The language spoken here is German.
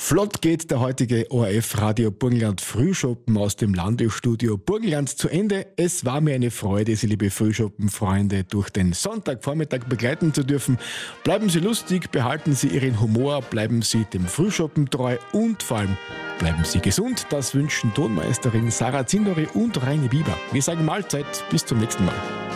Flott geht der heutige ORF Radio Burgenland Frühschoppen aus dem Landesstudio Burgenland zu Ende. Es war mir eine Freude, Sie, liebe Frühschoppenfreunde, durch den Sonntagvormittag begleiten zu dürfen. Bleiben Sie lustig, behalten Sie Ihren Humor, bleiben Sie dem Frühschoppen treu und vor allem bleiben Sie gesund. Das wünschen Tonmeisterin Sarah Zindori und Reini Bieber. Wir sagen Mahlzeit, bis zum nächsten Mal.